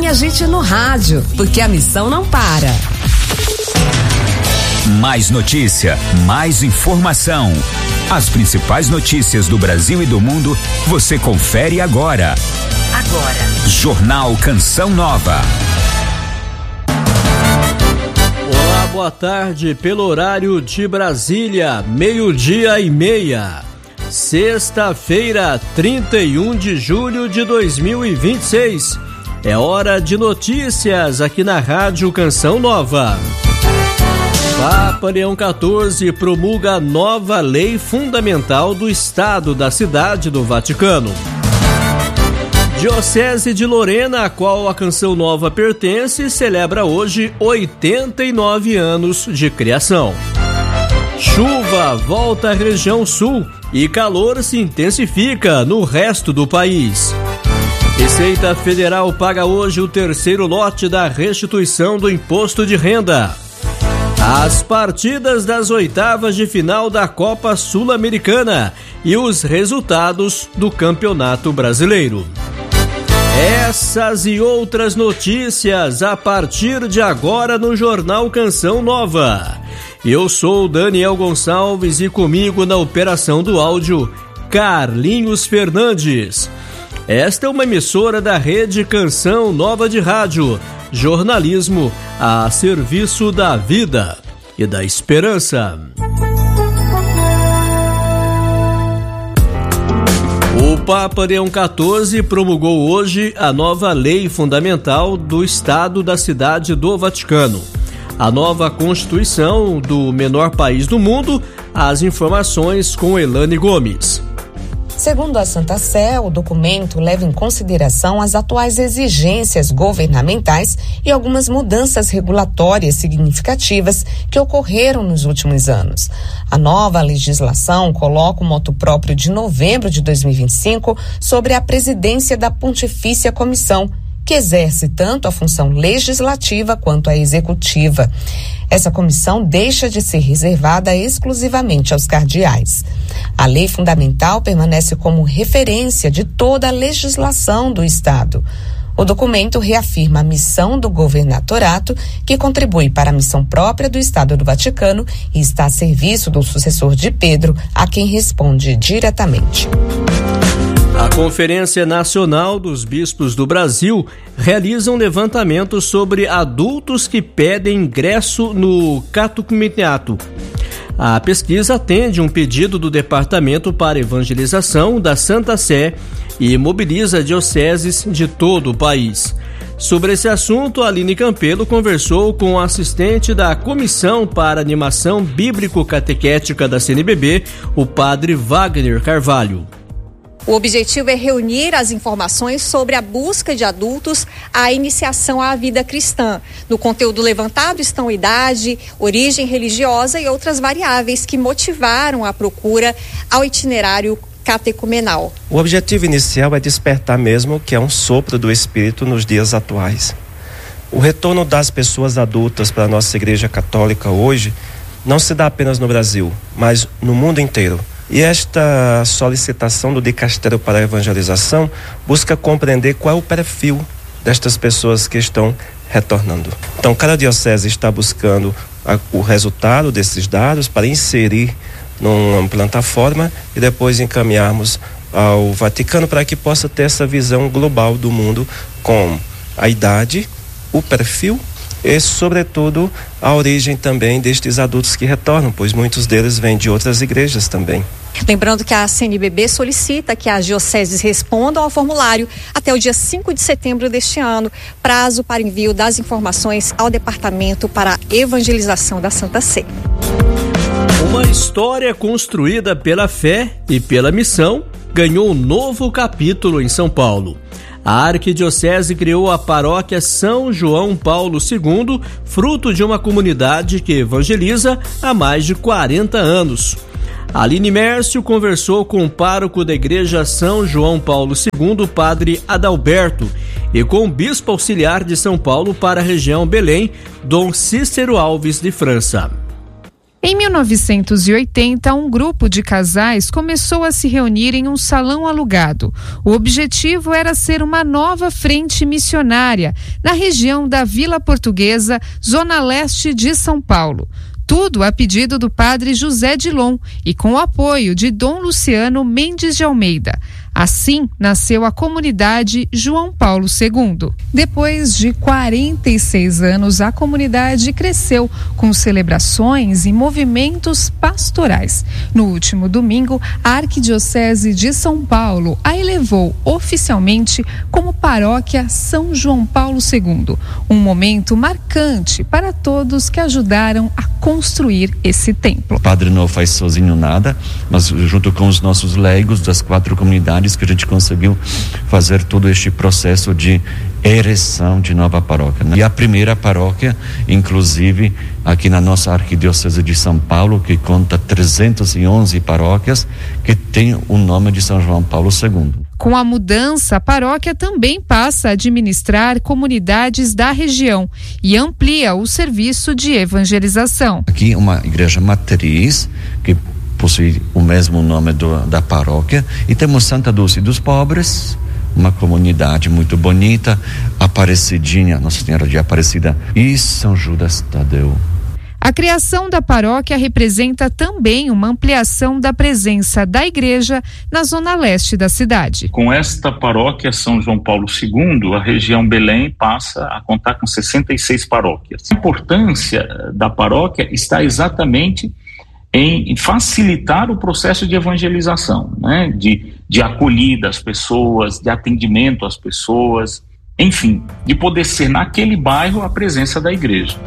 Acompanhe a gente no rádio, porque a missão não para. Mais notícia, mais informação. As principais notícias do Brasil e do mundo, você confere agora. Jornal Canção Nova. Olá, boa tarde, pelo horário de Brasília, 12:30. Sexta-feira, 31 de julho de 2026. É hora de notícias aqui na Rádio Canção Nova. Papa Leão XIV promulga nova lei fundamental do Estado da Cidade do Vaticano. Diocese de Lorena, a qual a Canção Nova pertence, celebra hoje 89 anos de criação. Chuva volta à região sul e calor se intensifica no resto do país. Receita Federal paga hoje o terceiro lote da restituição do imposto de renda. As partidas das oitavas de final da Copa Sul-Americana e os resultados do Campeonato Brasileiro. Essas e outras notícias a partir de agora no Jornal Canção Nova. Eu sou Daniel Gonçalves e comigo na operação do áudio, Carlinhos Fernandes. Esta é uma emissora da Rede Canção Nova de Rádio, jornalismo a serviço da vida e da esperança. O Papa Leão XIV promulgou hoje a nova lei fundamental do Estado da Cidade do Vaticano. A nova Constituição do menor país do mundo, as informações com Elane Gomes. Segundo a Santa Sé, o documento leva em consideração as atuais exigências governamentais e algumas mudanças regulatórias significativas que ocorreram nos últimos anos. A nova legislação coloca o motu próprio de novembro de 2025 sobre a presidência da Pontifícia Comissão, que exerce tanto a função legislativa quanto a executiva. Essa comissão deixa de ser reservada exclusivamente aos cardeais. A lei fundamental permanece como referência de toda a legislação do Estado. O documento reafirma a missão do governatorato, que contribui para a missão própria do Estado do Vaticano e está a serviço do sucessor de Pedro, a quem responde diretamente. A Conferência Nacional dos Bispos do Brasil realiza um levantamento sobre adultos que pedem ingresso no catecumenato. A pesquisa atende um pedido do Departamento para Evangelização da Santa Sé e mobiliza dioceses de todo o país. Sobre esse assunto, a Aline Campelo conversou com o assistente da Comissão para Animação Bíblico-Catequética da CNBB, o padre Wagner Carvalho. O objetivo é reunir as informações sobre a busca de adultos à iniciação à vida cristã. No conteúdo levantado estão idade, origem religiosa e outras variáveis que motivaram a procura ao itinerário catecumenal. O objetivo inicial é despertar mesmo que é um sopro do Espírito nos dias atuais. O retorno das pessoas adultas para a nossa Igreja Católica hoje não se dá apenas no Brasil, mas no mundo inteiro. E esta solicitação do Dicastério para a Evangelização busca compreender qual é o perfil destas pessoas que estão retornando. Então, cada diocese está buscando o resultado desses dados para inserir numa plataforma e depois encaminharmos ao Vaticano para que possa ter essa visão global do mundo com a idade, o perfil e, sobretudo, a origem também destes adultos que retornam, pois muitos deles vêm de outras igrejas também. Lembrando que a CNBB solicita que as dioceses respondam ao formulário até o dia 5 de setembro deste ano, prazo para envio das informações ao Departamento para a Evangelização da Santa Sé. Uma história construída pela fé e pela missão ganhou um novo capítulo em São Paulo. A Arquidiocese criou a paróquia São João Paulo II, fruto de uma comunidade que evangeliza há mais de 40 anos. Aline Mércio conversou com o pároco da Igreja São João Paulo II, padre Adalberto, e com o bispo auxiliar de São Paulo para a região Belém, Dom Cícero Alves de França. Em 1980, um grupo de casais começou a se reunir em um salão alugado. O objetivo era ser uma nova frente missionária na região da Vila Portuguesa, zona leste de São Paulo. Tudo a pedido do padre José Dilon e com o apoio de Dom Luciano Mendes de Almeida. Assim, nasceu a comunidade João Paulo II. Depois de 46 anos, a comunidade cresceu com celebrações e movimentos pastorais. No último domingo, a Arquidiocese de São Paulo a elevou oficialmente como Paróquia São João Paulo II. Um momento marcante para todos que ajudaram a construir esse templo. O padre não faz sozinho nada, mas junto com os nossos leigos das 4 comunidades que a gente conseguiu fazer todo este processo de ereção de nova paróquia, né? E a primeira paróquia, inclusive, aqui na nossa Arquidiocese de São Paulo, que conta 311 paróquias, que tem o nome de São João Paulo II. Com a mudança, a paróquia também passa a administrar comunidades da região e amplia o serviço de evangelização. Aqui uma igreja matriz que possui o mesmo nome da paróquia, e temos Santa Dulce dos Pobres, uma comunidade muito bonita, Aparecidinha, Nossa Senhora de Aparecida e São Judas Tadeu. A criação da paróquia representa também uma ampliação da presença da igreja na zona leste da cidade. Com esta paróquia São João Paulo II, a região Belém passa a contar com 66 paróquias. A importância da paróquia está exatamente em facilitar o processo de evangelização, né? De acolhida às pessoas, de atendimento às pessoas, enfim, de poder ser naquele bairro a presença da igreja.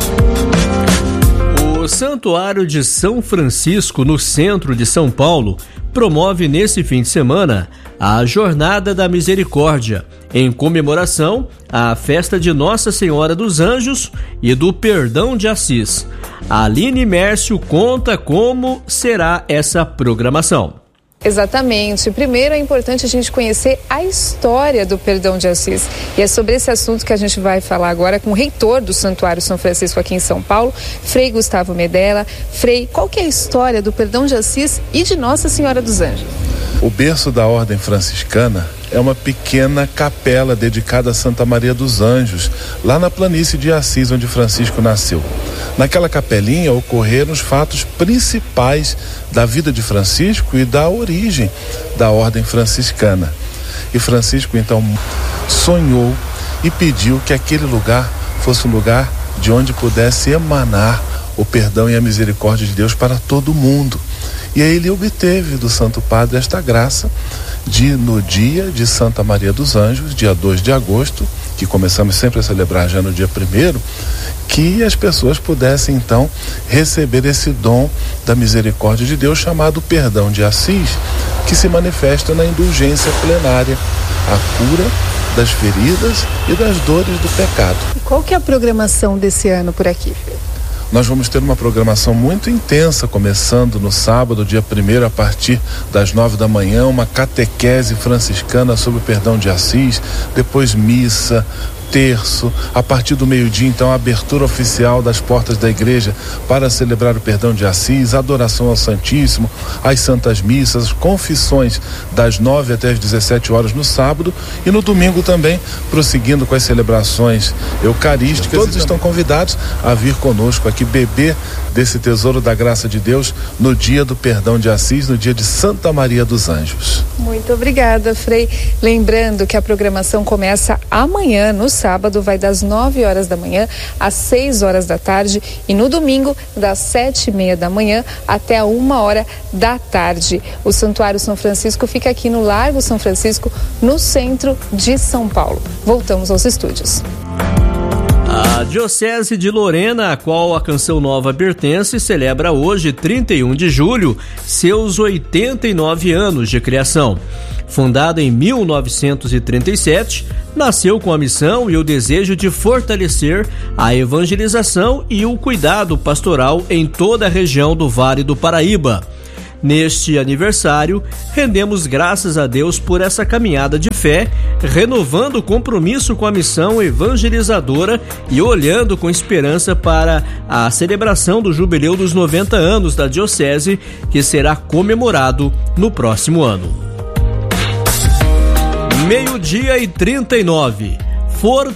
O Santuário de São Francisco, no centro de São Paulo, promove nesse fim de semana a Jornada da Misericórdia, em comemoração à festa de Nossa Senhora dos Anjos e do Perdão de Assis. A Aline Mércio conta como será essa programação. Exatamente. Primeiro é importante a gente conhecer a história do Perdão de Assis. E é sobre esse assunto que a gente vai falar agora com o reitor do Santuário São Francisco aqui em São Paulo, Frei Gustavo Medella. Frei, qual que é a história do Perdão de Assis e de Nossa Senhora dos Anjos? O berço da Ordem Franciscana é uma pequena capela dedicada a Santa Maria dos Anjos, lá na planície de Assis, onde Francisco nasceu. Naquela capelinha ocorreram os fatos principais da vida de Francisco e da origem da Ordem Franciscana. E Francisco então sonhou e pediu que aquele lugar fosse um lugar de onde pudesse emanar o perdão e a misericórdia de Deus para todo mundo. E aí ele obteve do Santo Padre esta graça de, no dia de Santa Maria dos Anjos, dia 2 de agosto, que começamos sempre a celebrar já no dia 1º, que as pessoas pudessem então receber esse dom da misericórdia de Deus chamado Perdão de Assis, que se manifesta na indulgência plenária, a cura das feridas e das dores do pecado. E qual que é a programação desse ano por aqui, Frei? Nós vamos ter uma programação muito intensa, começando no sábado, dia 1º, a partir das 9 da manhã, uma catequese franciscana sobre o Perdão de Assis, depois missa, terço, a partir do meio-dia, então, a abertura oficial das portas da igreja para celebrar o Perdão de Assis, adoração ao Santíssimo, as Santas Missas, confissões das 9 até as 17 horas no sábado, e no domingo também, prosseguindo com as celebrações eucarísticas. Todos estão convidados a vir conosco aqui beber desse tesouro da graça de Deus no dia do Perdão de Assis, no dia de Santa Maria dos Anjos. Muito obrigada, Frei. Lembrando que a programação começa amanhã, no sábado, vai das 9 horas da manhã às 6 horas da tarde, e no domingo das 7:30 da manhã até a 1 hora da tarde. O Santuário São Francisco fica aqui no Largo São Francisco, no centro de São Paulo. Voltamos aos estúdios. A Diocese de Lorena, a qual a Canção Nova pertence, celebra hoje, 31 de julho, seus 89 anos de criação. Fundada em 1937, nasceu com a missão e o desejo de fortalecer a evangelização e o cuidado pastoral em toda a região do Vale do Paraíba. Neste aniversário, rendemos graças a Deus por essa caminhada de fé, renovando o compromisso com a missão evangelizadora e olhando com esperança para a celebração do jubileu dos 90 anos da Diocese, que será comemorado no próximo ano. 12:39.